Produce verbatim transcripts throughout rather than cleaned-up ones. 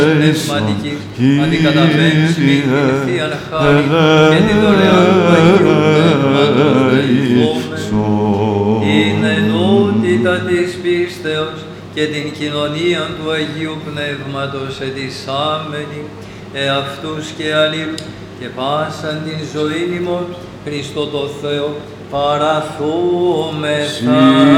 πνευματικής, αντικαταβαίνουμε την Θείαν χάρη και την δωρεάν του Αγίου Πνεύματος δεηθούμε. Είναι ενότητα της πίστεως και την κοινωνία του Αγίου Πνεύματος ετισάμενη, εαυτούς και αλλήλους και πάσαν την ζωή ημών, Χριστό το Θεό, παραθούμεθα.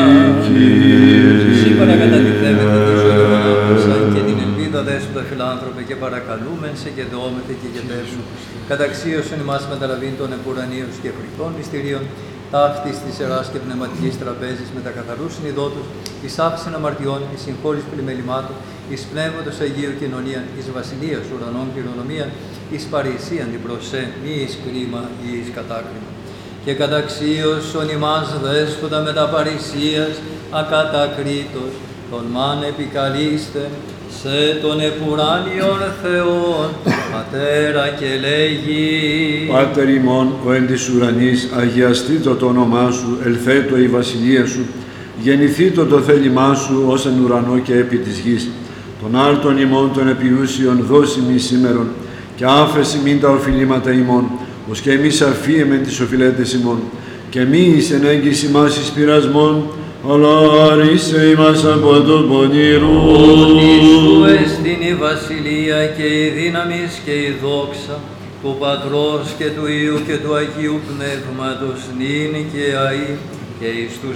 Σήμερα κατατιθέμεθα τη ζωή των ανάπτυξαν και την ελπίδα δέσποτα φιλάνθρωπε και παρακαλούμεν σε και δόμεθε και γετέσου. Καταξίωσον ημάς μεταλαβήν των επουρανίων και φρικτών μυστηρίων, ταύτης της Ιεράς και Πνευματικής Τραπέζης με τα καθαρούς συνειδότους, εις άφησιν αμαρτιών, εις συγχώρης πλημελημάτων, εις πνεύματος Αγίου κοινωνίαν, εις βασιλείας ουρανών κληρονομίαν, εις παρησίαν την προσέ, μη εις κρίμα ή εις κατάκριμα. Και καταξίωσον ημάς δέσποτα με τα παρησίας ακατακρίτως, τον μάν επικαλείστε, σε τον επουράνιον Θεόν, Πατέρα και λέγει. Πάτερ ημών, ο εν της ουρανής, αγιαστήτω το όνομά σου, ελθέτω η βασιλεία σου, γεννηθήτω το θέλημά σου, ως εν ουρανό και επί της γης. Τον άρτον ημών των επιούσιων δώσει μη σήμερον, και άφεση μην τα οφειλήματα ημών, ως και εμείς αφίεμεν τις οφειλέτες ημών, και μη εις εν έγκυση μας εις πειρασμών, αλλά άρισε ημάς από τον πονηρού. Ότι σου εστίν η βασιλεία και η δύναμις και η δόξα του Πατρός και του Υιού και του Αγίου Πνεύματος νυν και αεί και εις τους